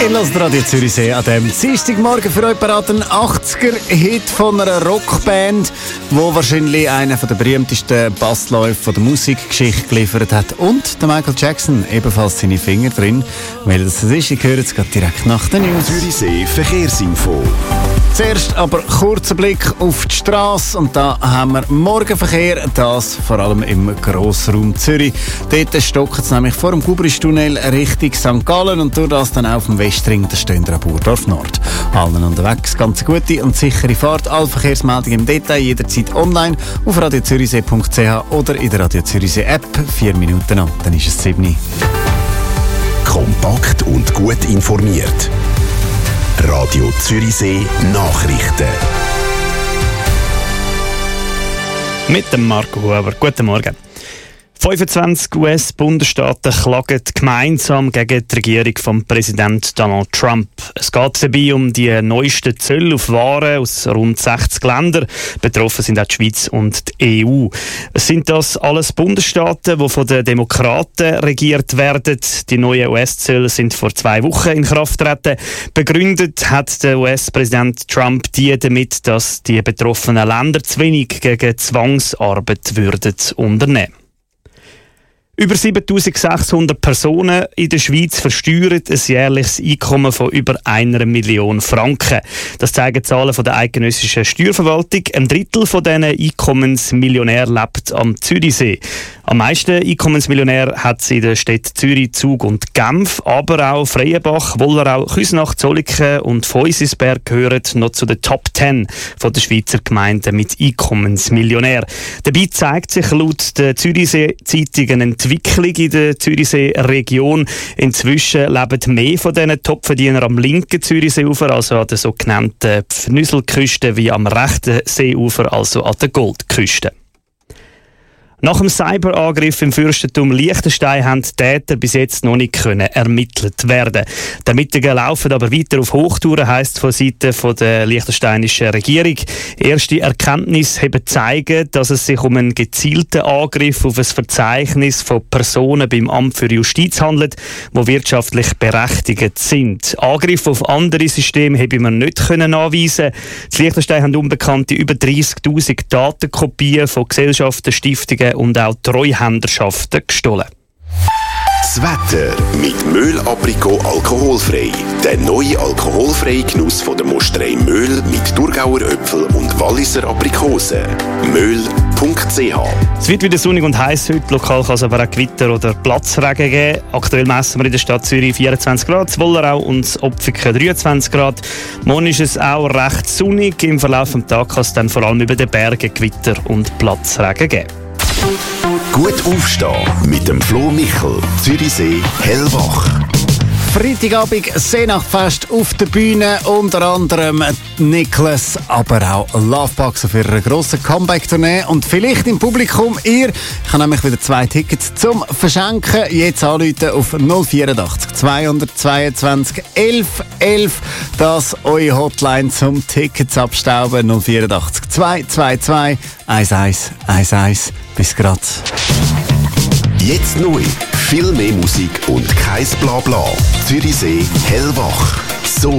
Ihr hört Radio Zürichsee an diesem Dienstagmorgen für euch beraten 80er-Hit von einer Rockband, wo wahrscheinlich einen der berühmtesten Bassläufe der Musikgeschichte geliefert hat. Und der Michael Jackson ebenfalls seine Finger drin. Weil das ist, ich höre jetzt gerade direkt nach den News. Zürichsee Verkehrsinfo. Zuerst aber kurzer Blick auf die Straße und da haben wir Morgenverkehr, das vor allem im Grossraum Zürich. Dort stockt es nämlich vor dem Gubristunnel Richtung St. Gallen und durch das dann auf dem Westring der Stönder Burdorf Nord. Allen unterwegs ganz gute und sichere Fahrt. Alle Verkehrsmeldungen im Detail jederzeit online auf radiozürichsee.ch oder in der Radio Zürichsee App. 4 Minuten an, dann ist es 7. Kompakt und gut informiert. Radio Zürichsee Nachrichten. Mit dem Marco Huber. Guten Morgen. 25 US-Bundesstaaten klagen gemeinsam gegen die Regierung von Präsident Donald Trump. Es geht dabei um die neuesten Zölle auf Waren aus rund 60 Ländern. Betroffen sind auch die Schweiz und die EU. Sind das alles Bundesstaaten, die von den Demokraten regiert werden? Die neuen US-Zölle sind vor 2 Wochen in Kraft getreten. Begründet hat der US-Präsident Trump die damit, dass die betroffenen Länder zu wenig gegen Zwangsarbeit würden unternehmen. Über 7'600 Personen in der Schweiz versteuern ein jährliches Einkommen von über 1 Million Franken. Das zeigen Zahlen von der eidgenössischen Steuerverwaltung. Ein Drittel von diesen Einkommensmillionären lebt am Zürichsee. Am meisten Einkommensmillionär hat es in den Städten Zürich, Zug und Genf, aber auch Freienbach, Wollerau, Küsnacht, Zolliken und Feusisberg gehören noch zu den Top 10 von der Schweizer Gemeinden mit Einkommensmillionär. Dabei zeigt sich laut der Zürichsee-Zeitung eine Entwicklung in der Zürichsee-Region. Inzwischen leben mehr von diesen Topverdienern am linken Zürichseeufer, also an der sogenannten Pfnüselküste, wie am rechten Seeufer, also an der Goldküste. Nach dem Cyberangriff im Fürstentum Liechtenstein haben die Täter bis jetzt noch nicht ermittelt werden. Die Ermittlungen laufen aber weiter auf Hochtouren, heisst von Seiten der liechtensteinischen Regierung. Erste Erkenntnisse haben gezeigt, dass es sich um einen gezielten Angriff auf ein Verzeichnis von Personen beim Amt für Justiz handelt, die wirtschaftlich berechtigt sind. Angriffe auf andere Systeme haben wir nicht nachweisen. Die Liechtenstein haben Unbekannte über 30'000 Datenkopien von Gesellschaften, Stiftungen und auch Treuhänderschaften gestohlen. Das Wetter mit Möhl Aprikot alkoholfrei. Der neue alkoholfreie Genuss von der Mosterei Möhl mit Thurgauer Äpfel und Walliser Aprikosen. Möhl.ch. Es wird wieder sonnig und heiß heute. Lokal kann es aber auch Gewitter oder Platzregen geben. Aktuell messen wir in der Stadt Zürich 24 Grad, Wollerau und Opfiken 23 Grad. Morgen ist es auch recht sonnig. Im Verlauf des Tages kann es dann vor allem über den Bergen Gewitter und Platzregen geben. Gut aufstehen mit dem Flo Michel, Zürichsee Hellwach. Freitagabend Seenachtfest auf der Bühne, unter anderem Niklas, aber auch Lovebox auf ihrer grossen Comeback-Tournee. Und vielleicht im Publikum ihr. Ich habe nämlich wieder 2 Tickets zum Verschenken. Jetzt anrufen auf 084 222 11 11. Das eure Hotline zum Tickets abstauben. 084 222 11 11. Bis grad. Jetzt neu. Viel mehr Musik und kein Blabla. Zürichsee Hellwach. So